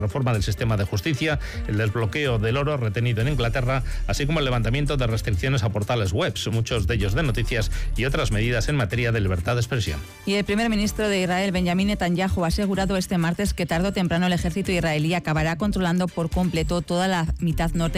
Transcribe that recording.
reforma del sistema de justicia, el desbloqueo del oro retenido en Inglaterra, así como el levantamiento de restricciones a portales web, muchos de ellos de noticias, y otras medidas en materia de libertad de expresión. Y el primer ministro de Israel, Benjamín Netanyahu, ha asegurado este martes que tarde o temprano el ejército israelí acabará controlando por completo toda la mitad norte